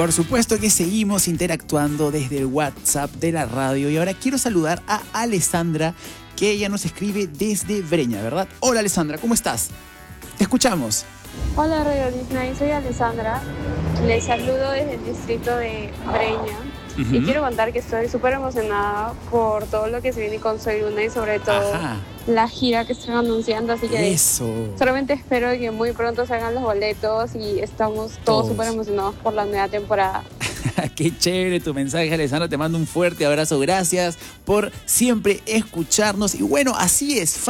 Por supuesto que seguimos interactuando desde el WhatsApp de la radio y ahora quiero saludar a Alessandra, que ella nos escribe desde Breña, ¿verdad? Hola Alessandra, ¿cómo estás? Te escuchamos. Hola Radio Disney, soy Alessandra. Les saludo desde el distrito de Breña. Y quiero contar que estoy súper emocionada por todo lo que se viene con Soy Luna y sobre todo la gira que están anunciando. Así que solamente espero que muy pronto salgan los boletos y estamos todos súper emocionados por la nueva temporada. Qué chévere tu mensaje, Alessandra. Te mando un fuerte abrazo. Gracias por siempre escucharnos. Y bueno, así es.